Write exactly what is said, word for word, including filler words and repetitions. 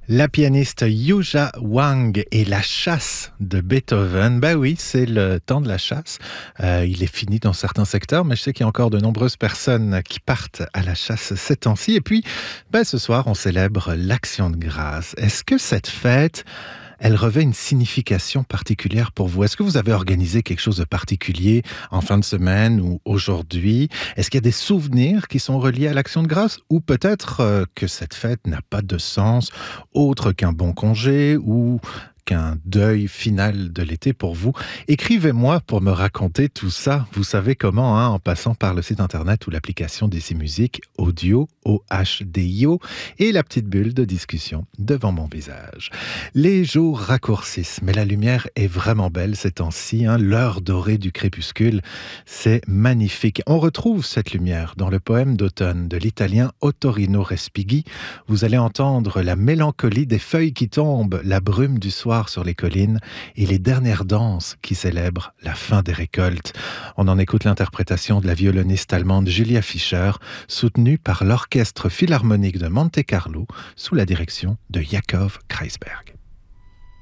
La pianiste Yuja Wang et la chasse de Beethoven. Bah oui, c'est le temps de la chasse. Euh, il est fini dans certains secteurs, mais je sais qu'il y a encore de nombreuses personnes qui partent à la chasse ces temps-ci. Et puis, bah, ce soir, on célèbre l'Action de grâce. Est-ce que cette fête, elle revêt une signification particulière pour vous? Est-ce que vous avez organisé quelque chose de particulier en fin de semaine ou aujourd'hui? Est-ce qu'il y a des souvenirs qui sont reliés à l'Action de grâce? Ou peut-être euh, que cette fête n'a pas de sens autre qu'un bon congé ou qu'un deuil final de l'été pour vous? Écrivez-moi pour me raconter tout ça. Vous savez comment, hein, en passant par le site internet ou l'application D C Musique, audio, O H D I O, et la petite bulle de discussion devant mon visage. Les jours raccourcissent, mais la lumière est vraiment belle ces temps-ci, hein, l'heure dorée du crépuscule, c'est magnifique. On retrouve cette lumière dans le poème d'automne de l'italien Ottorino Respighi. Vous allez entendre la mélancolie des feuilles qui tombent, la brume du soir sur les collines et les dernières danses qui célèbrent la fin des récoltes. On en écoute l'interprétation de la violoniste allemande Julia Fischer, soutenue par l'Orchestre Philharmonique de Monte-Carlo sous la direction de Yakov Kreisberg.